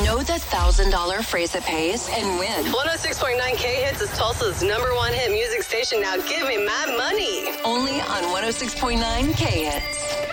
Know the $1,000 phrase that pays and win. 106.9 K-Hits is Tulsa's #1 hit music station. Now give me my money. Only on 106.9 K-Hits.